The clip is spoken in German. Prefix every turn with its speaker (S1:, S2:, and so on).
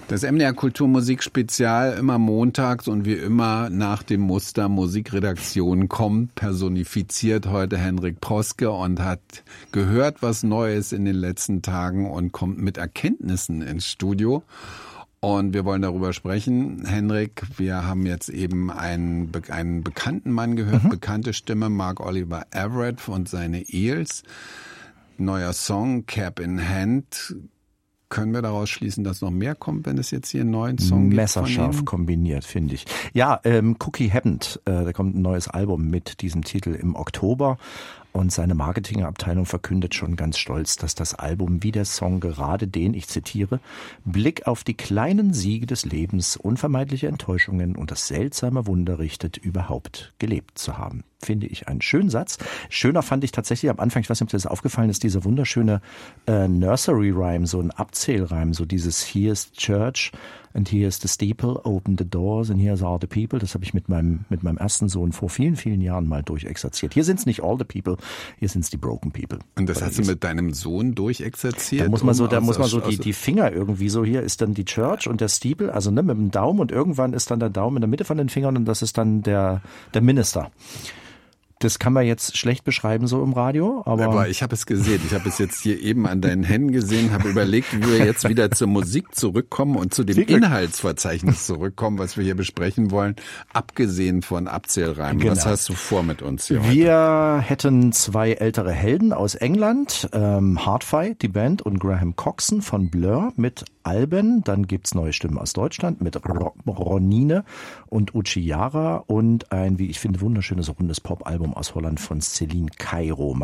S1: Das MDR Kulturmusik-Spezial immer montags und wie immer nach dem Muster Musikredaktion kommt, personifiziert heute Henrik Proske und hat gehört, was Neues in den letzten Tagen und kommt mit Erkenntnissen ins Studio. Und wir wollen darüber sprechen. Henrik, wir haben jetzt eben einen bekannten Mann gehört, bekannte Stimme, Mark Oliver Everett und seine Eels. Neuer Song, Cap in Hand. Können wir daraus schließen, dass noch mehr kommt, wenn es jetzt hier einen neuen Song gibt?
S2: Messerscharf kombiniert, finde ich. Ja, Cookie Happened, da kommt ein neues Album mit diesem Titel im Oktober. Und seine Marketingabteilung verkündet schon ganz stolz, dass das Album wie der Song gerade den, ich zitiere, Blick auf die kleinen Siege des Lebens, unvermeidliche Enttäuschungen und das seltsame Wunder richtet, überhaupt gelebt zu haben. Finde ich einen schönen Satz. Schöner fand ich tatsächlich am Anfang, ich weiß nicht, ob dir das aufgefallen ist, dieser wunderschöne Nursery-Rhyme, so ein Abzählreim, so dieses Here's Church and here's the steeple, open the doors and here's all the people. Das habe ich mit meinem ersten Sohn vor vielen, vielen Jahren mal durchexerziert. Hier sind es nicht all the people, hier sind es die broken people.
S1: Und das hast du mit deinem Sohn durchexerziert?
S2: Da muss man so die Finger irgendwie so, hier ist dann die Church und der Steeple, also ne, mit dem Daumen und irgendwann ist dann der Daumen in der Mitte von den Fingern und das ist dann der Minister. Das kann man jetzt schlecht beschreiben so im Radio,
S1: aber ich habe es gesehen. Ich habe es jetzt hier eben an deinen Händen gesehen, habe überlegt, wie wir jetzt wieder zur Musik zurückkommen und zu dem Inhaltsverzeichnis zurückkommen, was wir hier besprechen wollen, abgesehen von Abzählreimen. Genau. Was hast du vor mit uns hier heute?
S2: Wir hätten zwei ältere Helden aus England, Hardfi, die Band, und Graham Coxon von Blur mit Alben. Dann gibt's neue Stimmen aus Deutschland mit Ronine und Uchiara und ein, wie ich finde, wunderschönes rundes Pop-Album aus Holland von Celine Cairo.